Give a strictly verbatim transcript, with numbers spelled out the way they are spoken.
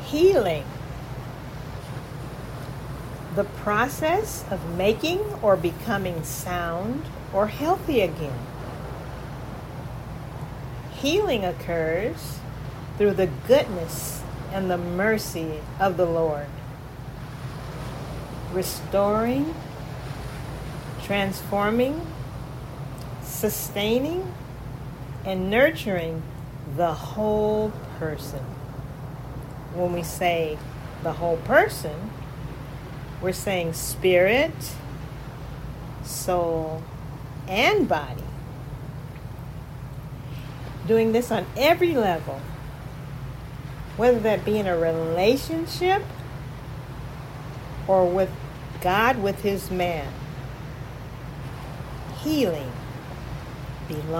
Healing. The process of making or becoming sound or healthy again. Healing occurs through the goodness and the mercy of the Lord, restoring, transforming, sustaining, and nurturing the whole person. When we say the whole person, we're saying spirit, soul, and body. Doing this on every level, whether that be in a relationship or with God, with his man. Healing belongs